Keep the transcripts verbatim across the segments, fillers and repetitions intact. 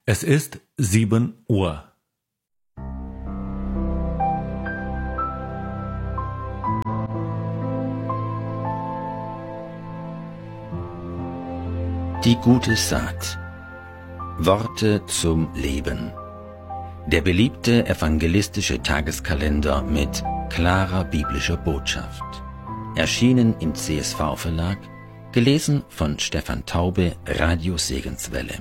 Es ist sieben Uhr. Die gute Saat. Worte zum Leben. Der beliebte evangelistische Tageskalender mit klarer biblischer Botschaft. Erschienen im C S V-Verlag, gelesen von Stefan Taube, Radio Segenswelle.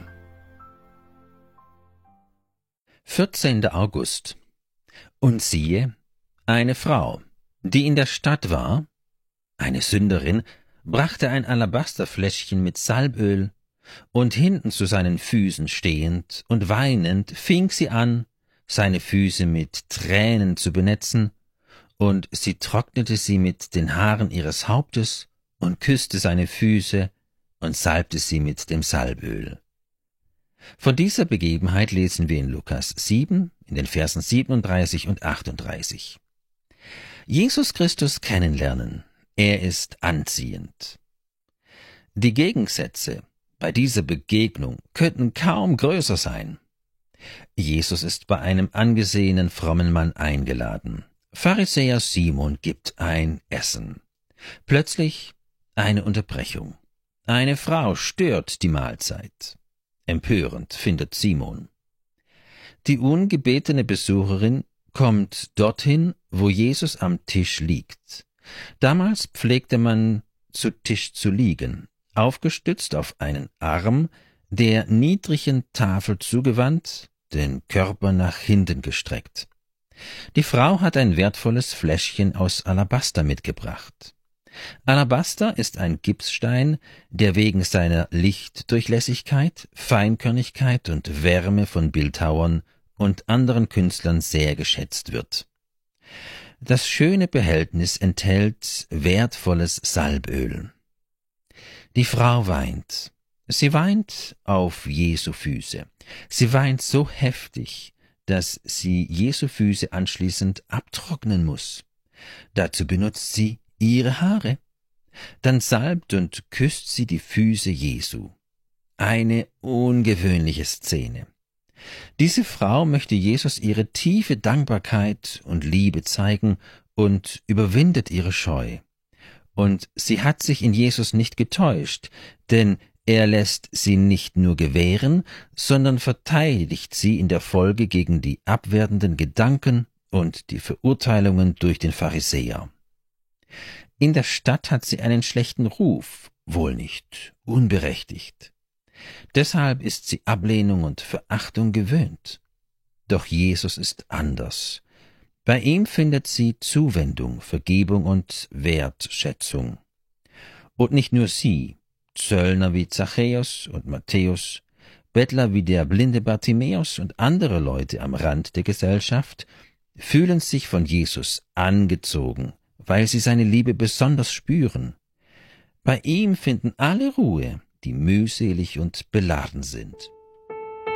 vierzehnter August. Und siehe, eine Frau, die in der Stadt war, eine Sünderin, brachte ein Alabasterfläschchen mit Salböl, und hinten zu seinen Füßen stehend und weinend fing sie an, seine Füße mit Tränen zu benetzen, und sie trocknete sie mit den Haaren ihres Hauptes und küsste seine Füße und salbte sie mit dem Salböl. Von dieser Begebenheit lesen wir in Lukas sieben, in den Versen siebenunddreißig und achtunddreißig. Jesus Christus kennenlernen, er ist anziehend. Die Gegensätze bei dieser Begegnung könnten kaum größer sein. Jesus ist bei einem angesehenen frommen Mann eingeladen. Pharisäer Simon gibt ein Essen. Plötzlich eine Unterbrechung. Eine Frau stört die Mahlzeit. Empörend findet Simon. Die ungebetene Besucherin kommt dorthin, wo Jesus am Tisch liegt. Damals pflegte man zu Tisch zu liegen, aufgestützt auf einen Arm, der niedrigen Tafel zugewandt, den Körper nach hinten gestreckt. Die Frau hat ein wertvolles Fläschchen aus Alabaster mitgebracht. Alabaster ist ein Gipsstein, der wegen seiner Lichtdurchlässigkeit, Feinkörnigkeit und Wärme von Bildhauern und anderen Künstlern sehr geschätzt wird. Das schöne Behältnis enthält wertvolles Salböl. Die Frau weint. Sie weint auf Jesu Füße. Sie weint so heftig, dass sie Jesu Füße anschließend abtrocknen muss. Dazu benutzt sie ihre Haare. Dann salbt und küsst sie die Füße Jesu. Eine ungewöhnliche Szene. Diese Frau möchte Jesus ihre tiefe Dankbarkeit und Liebe zeigen und überwindet ihre Scheu. Und sie hat sich in Jesus nicht getäuscht, denn er lässt sie nicht nur gewähren, sondern verteidigt sie in der Folge gegen die abwertenden Gedanken und die Verurteilungen durch den Pharisäer. In der Stadt hat sie einen schlechten Ruf, wohl nicht unberechtigt. Deshalb ist sie Ablehnung und Verachtung gewöhnt. Doch Jesus ist anders. Bei ihm findet sie Zuwendung, Vergebung und Wertschätzung. Und nicht nur sie, Zöllner wie Zachäus und Matthäus, Bettler wie der blinde Bartimäus und andere Leute am Rand der Gesellschaft fühlen sich von Jesus angezogen, weil sie seine Liebe besonders spüren. Bei ihm finden alle Ruhe, die mühselig und beladen sind.